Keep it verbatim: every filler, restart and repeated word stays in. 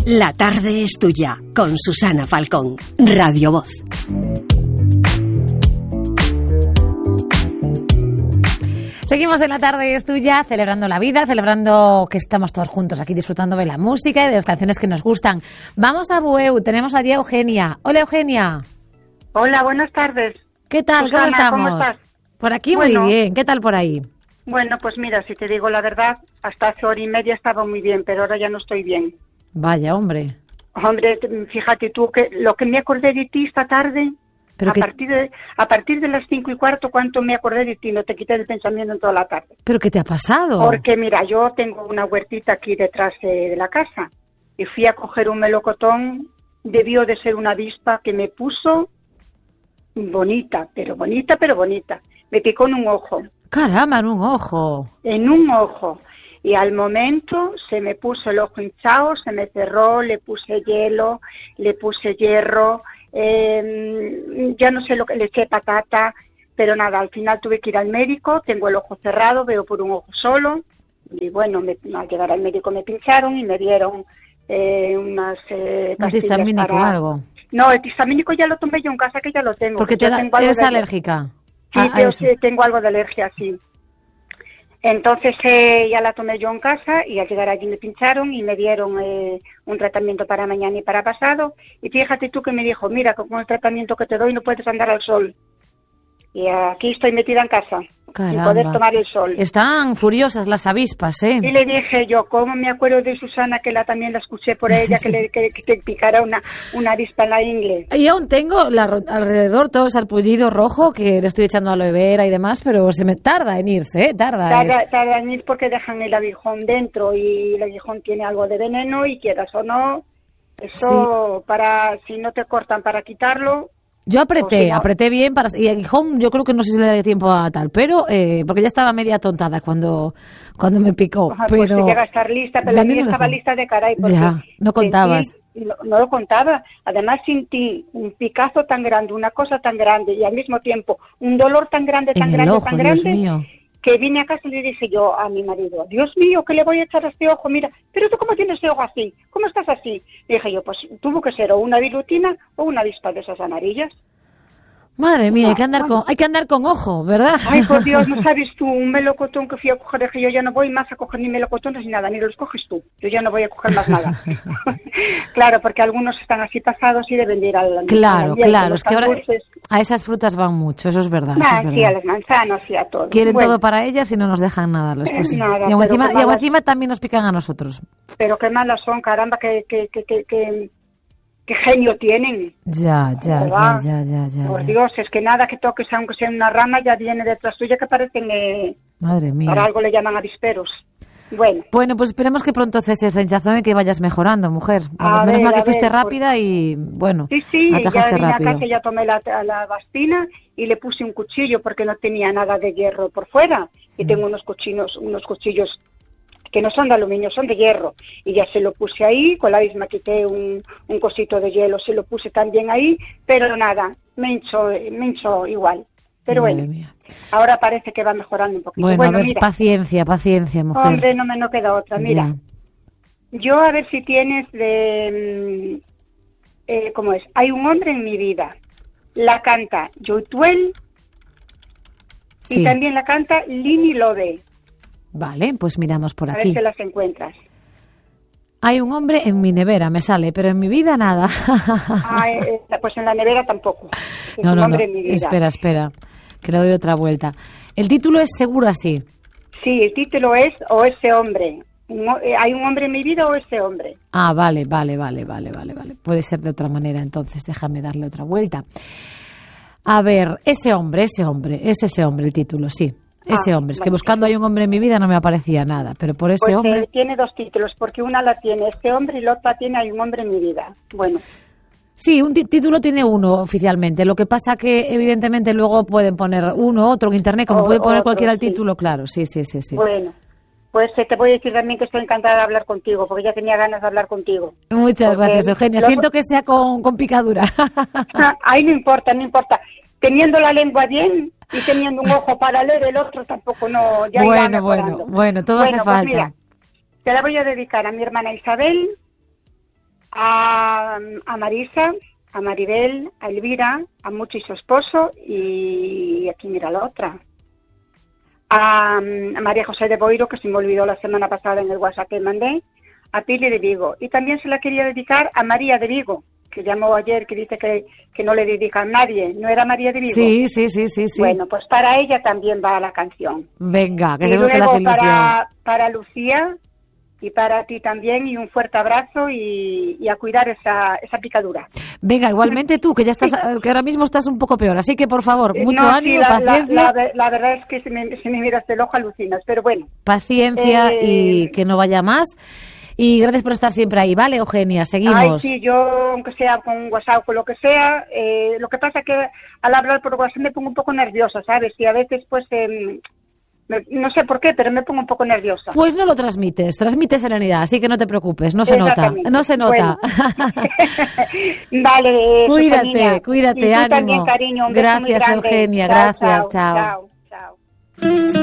La tarde es tuya, con Susana Falcón, Radio Voz. Seguimos en La tarde es tuya, celebrando la vida, celebrando que estamos todos juntos aquí disfrutando de la música y de las canciones que nos gustan. Vamos a Bueu, tenemos allí a Eugenia. Hola, Eugenia. Hola, buenas tardes. ¿Qué tal? Susana, ¿Cómo estamos? ¿cómo estás? Por aquí Bueno, muy bien. ¿Qué tal por ahí? Bueno, pues mira, si te digo la verdad, hasta hace hora y media estaba muy bien, pero ahora ya no estoy bien. Vaya, hombre. Hombre, fíjate tú, que lo que me acordé de ti esta tarde, ¿Pero a, qué, partir de, a partir de las cinco y cuarto, cuánto me acordé de ti, no te quité del pensamiento en toda la tarde. ¿Pero qué te ha pasado? Porque mira, yo tengo una huertita aquí detrás de, de la casa y fui a coger un melocotón, debió de ser una avispa que me puso bonita, pero bonita, pero bonita. Me picó en un ojo. Caramba, en un ojo. En un ojo. Y al momento se me puso el ojo hinchado, se me cerró, le puse hielo, le puse hierro, eh, ya no sé lo que, le eché patata, pero nada, al final tuve que ir al médico, tengo el ojo cerrado, veo por un ojo solo, y bueno, me, al llegar al médico me pincharon y me dieron eh, unas eh, ¿Un histamínico o para... algo? No, el histamínico ya lo tomé yo en casa, que ya lo tengo. Porque te da, eres de... alérgica. Sí, a, a yo sí, tengo algo de alergia, sí. Entonces eh, ya la tomé yo en casa y al llegar allí me pincharon y me dieron eh, un tratamiento para mañana y para pasado. Y fíjate tú que me dijo, mira, con el tratamiento que te doy no puedes andar al sol. Y aquí estoy metida en casa, Caramba. sin poder tomar el sol. Están furiosas las avispas, ¿eh? Y le dije yo, ¿cómo me acuerdo de Susana, que la también la escuché por ella, sí. que le que, que te picara una, una avispa en la ingle? Y aún tengo la, alrededor todo ese sarpullido rojo que le estoy echando aloe vera y demás, pero se me tarda en irse, ¿eh? Tarda, tarda, es... tarda en ir porque dejan el aguijón dentro y el aguijón tiene algo de veneno y quieras o no, eso sí. Para si no te cortan para quitarlo... Yo apreté, si no... apreté bien para y aguijón yo creo que no sé si le daría tiempo a tal, pero eh, porque ya estaba media tontada cuando cuando me picó. Ajá, pero pues te llega a estar lista, pero la mía estaba lista de caray. Porque ya, no contabas. Sentí, no, no lo contaba. Además sentí un picazo tan grande, una cosa tan grande y al mismo tiempo un dolor tan grande, tan en grande, el ojo, tan Dios grande. Mío. Que vine a casa y le dije yo a mi marido, Dios mío, ¿qué le voy a echar a este ojo? Mira, pero tú cómo tienes ese ojo así, ¿cómo estás así? Le dije yo, pues tuvo que ser o una virutina o una avispa de esas amarillas. Madre mía, hay que andar con, hay que andar con ojo, ¿verdad? Ay, por Dios, no sabes tú, un melocotón que fui a coger, dije yo ya no voy más a coger ni melocotones ni nada, ni los coges tú, yo ya no voy a coger más nada. Claro, porque algunos están así pasados y deben ir al... Claro, al ambiente, claro, es que ahora dulces. A esas frutas van mucho, eso es verdad. Nah, eso es verdad. Sí, a las manzanas y a todo. Quieren bueno, todo para ellas y no nos dejan nada. Después. Eh, nada y aún encima, malas... y aún encima también nos pican a nosotros. Pero qué malas son, caramba, que... que, que, que, que... ¿Qué genio tienen? Ya, ya, ya, ya, ya, ya. Por ya. Dios, es que nada que toques, aunque sea una rama, ya viene detrás tuya que parecen... Eh, Madre mía. Para algo le llaman avisperos. Bueno. Bueno, pues esperemos que pronto ceses esa hinchazón y que vayas mejorando, mujer. A Menos ver, mal que a fuiste ver, rápida por... y, bueno, sí, sí, atajaste ya vine rápido. a casa, ya tomé la, la bastina y le puse un cuchillo porque no tenía nada de hierro por fuera. Y mm. tengo unos cuchillos, unos cuchillos que no son de aluminio, son de hierro. Y ya se lo puse ahí, con la misma quité un, un cosito de hielo, se lo puse también ahí, pero nada, me hinchó, me hinchó igual. Pero Madre bueno, mía. Ahora parece que va mejorando un poquito. Bueno, Bueno, ves, mira, paciencia, paciencia, mujer. Hombre, no me no queda otra. Mira, ya. Yo a ver si tienes de... Eh, ¿Cómo es? Hay un hombre en mi vida. La canta Yotuel sí. y también la canta Lini Lode. Vale, pues miramos por a aquí. A ver si las encuentras. Hay un hombre en mi nevera, me sale, pero en mi vida nada. Ah, eh, pues en la nevera tampoco. Es no, un no, hombre no. en mi vida. Espera, espera, que le doy otra vuelta. El título es seguro así. Sí, el título es O ese hombre. ¿Hay un hombre en mi vida o ese hombre? Ah, vale, vale, vale, vale, vale, vale. Puede ser de otra manera, entonces déjame darle otra vuelta. A ver, ese hombre, ese hombre, es ese hombre el título, sí. Ese ah, hombre, es bueno, que buscando hay un hombre en mi vida no me aparecía nada, pero por ese pues, hombre... Eh, tiene dos títulos, porque una la tiene este hombre y la otra tiene hay un hombre en mi vida. Bueno. Sí, un título tiene uno oficialmente, lo que pasa que evidentemente luego pueden poner uno, otro en internet, como o, puede poner otro, cualquiera el sí. título, claro, sí, sí, sí, sí. Bueno, pues eh, te voy a decir también que estoy encantada de hablar contigo, porque ya tenía ganas de hablar contigo. Muchas porque gracias, Eugenia, luego... siento que sea con, con picadura. Ahí no importa, no importa. Teniendo la lengua bien y teniendo un ojo para leer, el otro tampoco no... Ya bueno, bueno, bueno, todo bueno, hace falta. Pues mira, te la voy a dedicar a mi hermana Isabel, a, a Marisa, a Maribel, a Elvira, a Mucho y su esposo, y aquí mira la otra. A, a María José de Boiro, que se me olvidó la semana pasada en el WhatsApp que mandé, a Pili de Vigo. Y también se la quería dedicar a María de Vigo, que llamó ayer, que dice que, que no le dedica a nadie. ¿No era María de Vigo? Sí, sí, sí, sí, sí. Bueno, pues para ella también va la canción. Venga, que y seguro que le hace luego ilusión. para, para Lucía y para ti también, y un fuerte abrazo y, y a cuidar esa, esa picadura. Venga, igualmente tú, que ya estás, que ahora mismo estás un poco peor, así que por favor, mucho no, ánimo, sí, la, paciencia. La, la, la verdad es que si me, si me miras el ojo alucinas, pero bueno. Paciencia eh, y que no vaya más. Y gracias por estar siempre ahí, ¿vale, Eugenia? Seguimos. Ay, sí, yo, aunque sea con WhatsApp o con lo que sea, eh, lo que pasa es que al hablar por WhatsApp me pongo un poco nerviosa, ¿sabes? Y a veces, pues, eh, me, no sé por qué, pero me pongo un poco nerviosa. Pues no lo transmites, transmites serenidad, así que no te preocupes, no se nota, no se nota. Bueno. Vale, cuídate, Estefanía. cuídate, y tú ánimo. También, cariño, un beso gracias, muy grande. Eugenia, Chao, gracias, chao. chao. chao.